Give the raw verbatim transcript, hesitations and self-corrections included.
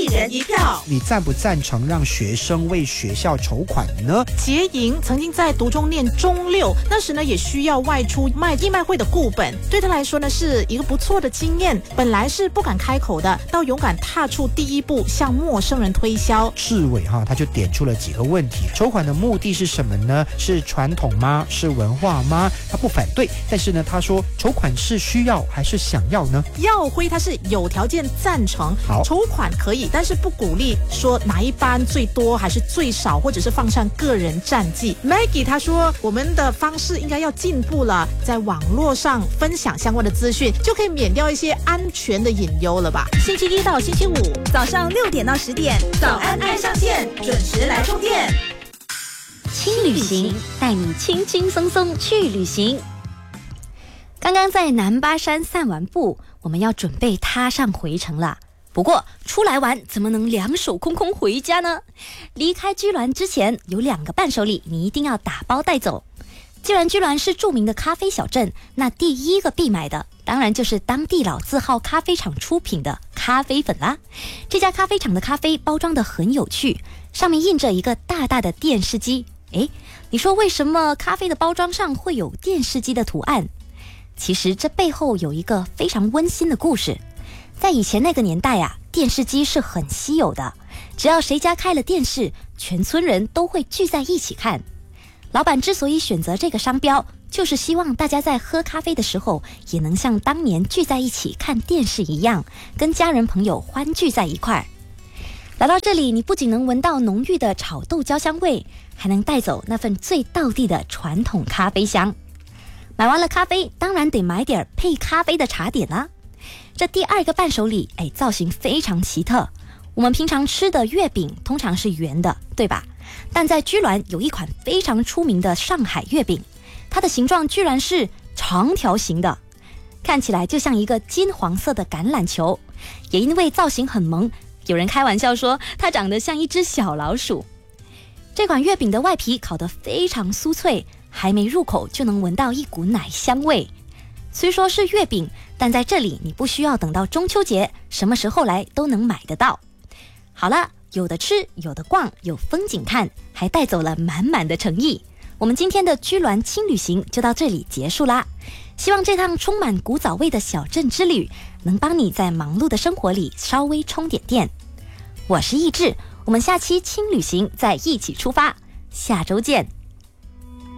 人一票。 你赞不赞成让学生为学校筹款呢？ 杰莹曾经在读中念中六，那时呢也需要外出卖义卖会的顾本，对他来说呢是一个不错的经验。本来是不敢开口的，到勇敢踏出第一步，向陌生人推销。 志伟哈，他就点出了几个问题：筹款的目的是什么呢？是传统吗？是文化吗？他不反对，但是呢，他说筹款是需要还是想要呢？ 耀辉他是有条件赞成， 好， 筹款可以，但是不鼓励说哪一班最多还是最少，或者是放上个人战绩。Maggie 他说我们的方式应该要进步了，在网络上分享相关的资讯，就可以免掉一些安全的隐忧了吧。星期一到星期五早上六点到十点，早安爱上线，准时来充电。 轻旅行带你轻轻松松去旅行。刚刚在南巴山散完步，我们要准备踏上回程了。不过出来玩怎么能两手空空回家呢？离开居銮之前，有两个伴手礼你一定要打包带走。既然居銮是著名的咖啡小镇，那第一个必买的当然就是当地老字号咖啡厂出品的咖啡粉啦。这家咖啡厂的咖啡包装得很有趣，上面印着一个大大的电视机。诶，你说为什么咖啡的包装上会有电视机的图案？其实这背后有一个非常温馨的故事。在以前那个年代啊，电视机是很稀有的，只要谁家开了电视，全村人都会聚在一起看。老板之所以选择这个商标，就是希望大家在喝咖啡的时候，也能像当年聚在一起看电视一样，跟家人朋友欢聚在一块儿。来到这里，你不仅能闻到浓郁的炒豆焦香味，还能带走那份最道地的传统咖啡香。买完了咖啡，当然得买点配咖啡的茶点啦。这第二个伴手礼，哎，造型非常奇特。我们平常吃的月饼通常是圆的，对吧？但在居銮有一款非常出名的上海月饼，它的形状居然是长条形的，看起来就像一个金黄色的橄榄球。也因为造型很萌，有人开玩笑说它长得像一只小老鼠。这款月饼的外皮烤得非常酥脆，还没入口就能闻到一股奶香味。虽说是月饼，但在这里你不需要等到中秋节，什么时候来都能买得到。好了，有的吃，有的逛，有风景看，还带走了满满的诚意。我们今天的居銮轻旅行就到这里结束啦。希望这趟充满古早味的小镇之旅，能帮你在忙碌的生活里稍微充点电。我是易志，我们下期轻旅行再一起出发，下周见。